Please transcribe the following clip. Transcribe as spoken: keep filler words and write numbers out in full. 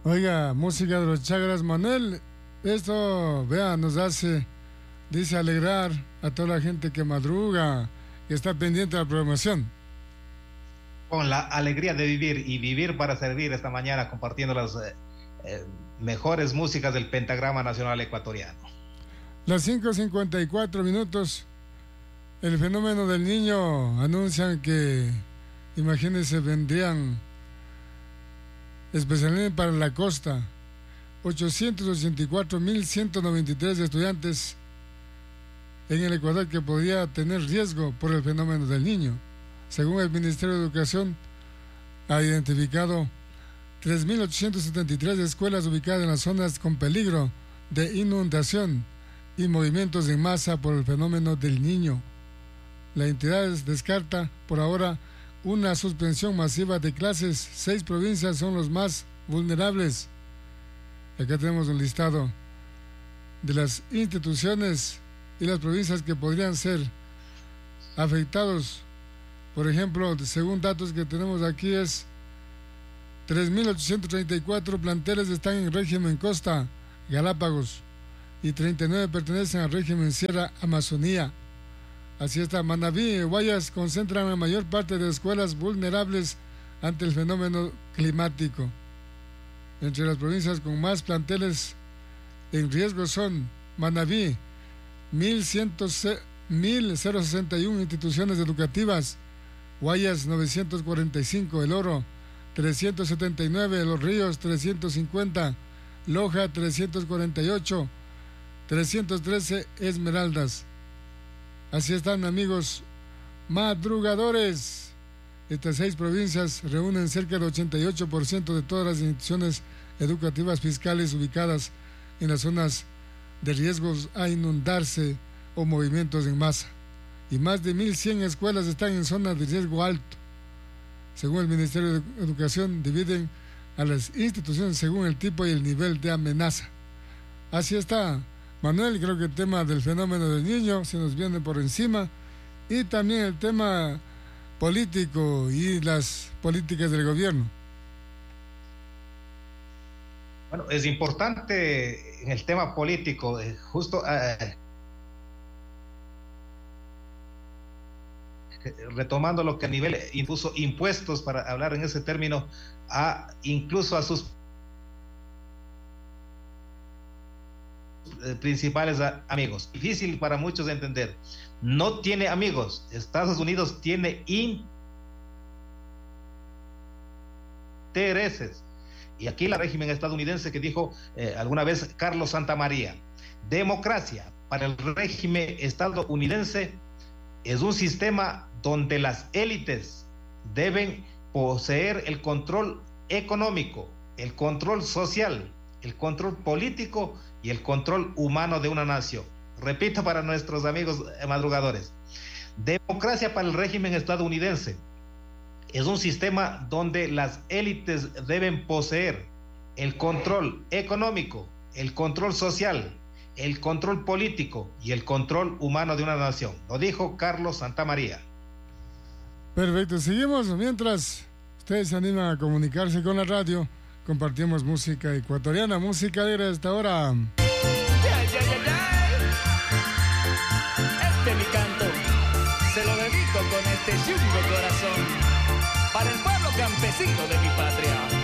Oiga, música de los Chagras, Manuel. Esto, vea, nos hace, dice, alegrar a toda la gente que madruga, que está pendiente de la programación. Con la alegría de vivir y vivir para servir esta mañana, compartiendo las eh, eh, mejores músicas del Pentagrama Nacional Ecuatoriano. Las cinco cincuenta y cuatro minutos. El fenómeno del Niño, anuncian que, imagínense, vendrían especialmente para la costa ochocientos ochenta y cuatro mil ciento noventa y tres estudiantes en el Ecuador que podría tener riesgo por el fenómeno del Niño. Según el Ministerio de Educación, ha identificado tres mil ochocientos setenta y tres escuelas ubicadas en las zonas con peligro de inundación y movimientos en masa por el fenómeno del Niño. La entidad descarta por ahora una suspensión masiva de clases. Seis provincias son los más vulnerables. Acá tenemos un listado de las instituciones y las provincias que podrían ser afectados. Por ejemplo, según datos que tenemos aquí, es tres mil ochocientos treinta y cuatro planteles están en régimen Costa, Galápagos, y treinta y nueve pertenecen al régimen Sierra Amazonía. Así está, Manabí y Guayas concentran la mayor parte de escuelas vulnerables ante el fenómeno climático. Entre las provincias con más planteles en riesgo son Manabí, mil sesenta y uno instituciones educativas, Guayas novecientos cuarenta y cinco, El Oro trescientos setenta y nueve, Los Ríos trescientos cincuenta, Loja trescientos cuarenta y ocho, trescientos trece Esmeraldas. Así están, amigos madrugadores. Estas seis provincias reúnen cerca del ochenta y ocho por ciento de todas las instituciones educativas fiscales ubicadas en las zonas de riesgos a inundarse o movimientos en masa. Y más de mil cien escuelas están en zonas de riesgo alto. Según el Ministerio de Educación, dividen a las instituciones según el tipo y el nivel de amenaza. Así está, Manuel. Creo que el tema del fenómeno del Niño se nos viene por encima, y también el tema político y las políticas del gobierno. Bueno, es importante en el tema político, eh, justo eh, retomando lo que a nivel impuso impuestos, para hablar en ese término, a incluso a sus principales amigos. Difícil para muchos de entender. No tiene amigos. Estados Unidos tiene intereses. Y aquí el régimen estadounidense que dijo eh, alguna vez Carlos Santamaría: democracia para el régimen estadounidense es un sistema donde las élites deben poseer el control económico, el control social, el control político y el control humano de una nación. Repito para nuestros amigos madrugadores: democracia para el régimen estadounidense es un sistema donde las élites deben poseer el control económico, el control social, el control político y el control humano de una nación. Lo dijo Carlos Santamaría. Perfecto, seguimos. Mientras ustedes se animan a comunicarse con la radio, compartimos música ecuatoriana, música alegre hasta ahora. Yeah, yeah, yeah, yeah. Este es mi canto, se lo dedico con este chungo corazón para el pueblo campesino de mi patria.